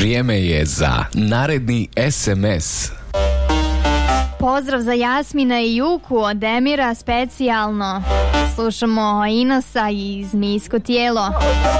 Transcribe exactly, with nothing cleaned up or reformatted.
Vrijeme je za naredni es em es. Pozdrav za Jasmina i Juku od Emira specijalno. Slušamo Inosa i Zmijsko tijelo.